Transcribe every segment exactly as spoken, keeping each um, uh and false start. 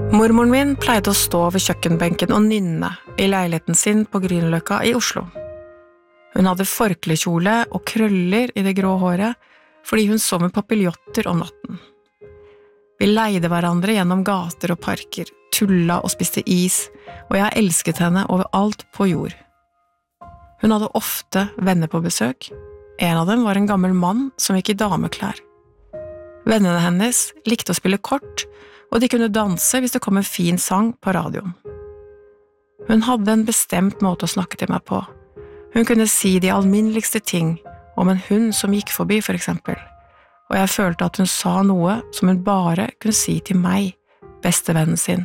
Mormoren min pleide å stå ved kjøkkenbenken og nynne i leiligheten sin på Grünerløkka i Oslo. Hun hadde forklekjole og krøller i det grå håret, fordi hun så med papiljotter om natten. Vi leide hverandre gjennom gater og parker, tulla og spiste is, og jeg elsket henne overalt på jord. Hun hadde ofte venner på besøk. En av dem var en gammel mann som gikk i dameklær. Vennene hennes likte å spille kort, og de kunne danse hvis det kom en fin sang på radioen. Hun hadde en bestemt måte å snakke til meg på. Hun kunne si de alminneligste ting om en hund som gikk forbi, for eksempel, og jeg følte at hun sa noe som hun bare kunne si til meg, bestevennen sin.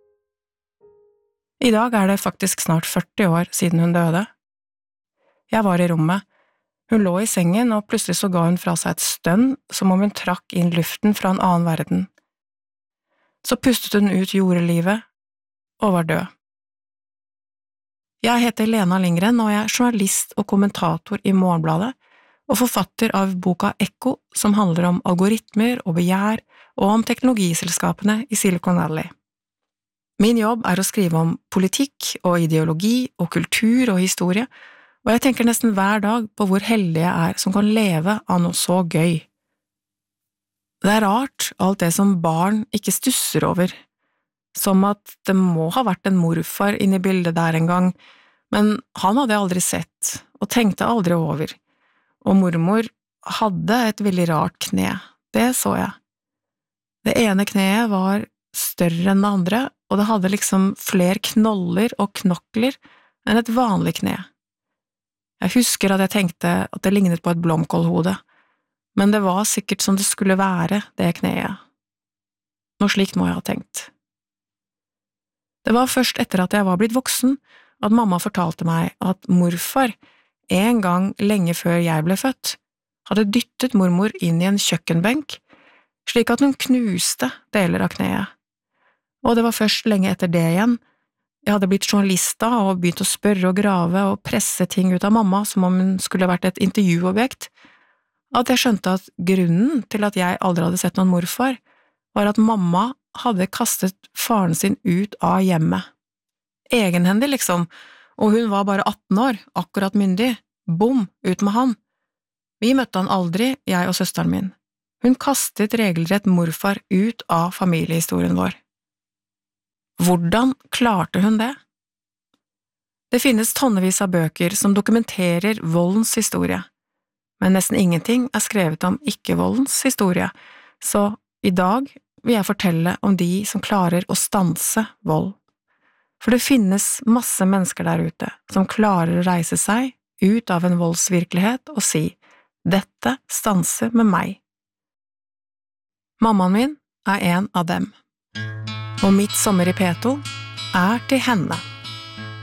I dag er det faktisk snart førti år siden hun døde. Jeg var i rommet. Hun lå i sengen, og plutselig så ga hun fra seg et stønn, som om hun trakk inn luften fra en annen verden. Så pustet hun ut jordelivet, og var død. Jeg heter Lena Lindgren, og jeg er journalist og kommentator i Morgenbladet, og forfatter av boka Ekko, som handler om algoritmer og begjær, og om teknologiselskapene i Silicon Valley. Min jobb er å skrive om politikk og ideologi og kultur og historie, og jeg tenker nesten hver dag på hvor heldig jeg er som kan leve av noe så gøy. Det er rart, alt det som barn ikke stusser over, som at det må ha vært en morfar inne i bildet der en gang, men han hadde jeg aldri sett, og tenkte aldri over, og mormor hadde et veldig rart kne, det så jeg. Det ene kneet var større enn det andre, og det hadde liksom flere knoller og knokler enn et vanlig kne. Jeg husker at jeg tenkte at det lignet på et blomkålhode, men det var sikkert som det skulle være, det kneet. Noe slikt må jeg ha tenkt. Det var først etter at jeg var blitt voksen, at mamma fortalte meg at morfar, en gang lenge før jeg ble født, hadde dyttet mormor inn i en kjøkkenbenk, slik at hun knuste deler av kneet. Og det var først lenge etter det igjen. Jeg hadde blitt journalist da, og begynt å spørre og grave og presse ting ut av mamma som om hun skulle vært et intervjuobjekt, at jeg skjønte at grunnen til at jeg aldri hadde sett noen morfar, var at mamma hadde kastet faren sin ut av hjemmet. Egenhendig, liksom, og hun var bare atten år, akkurat myndig. Bom, ut med han. Vi møtte han aldri, jeg og søsteren min. Hun kastet regelrett morfar ut av familiehistorien vår. Hvordan klarte hun det? Det finnes tonnevis av bøker som dokumenterer voldens historie, men nesten ingenting er skrevet om ikke-voldens historie, så i dag vil jeg fortelle om de som klarer å stanse vold. For det finnes masse mennesker der ute som klarer å reise seg ut av en voldsvirkelighet og si, dette stanser med meg. Mammaen min er en av dem. Og mitt sommer i P to er til henne.